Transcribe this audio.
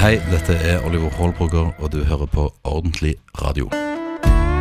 Hei, dette Oliver Holbrugger, og du hører på Ordentlig Radio.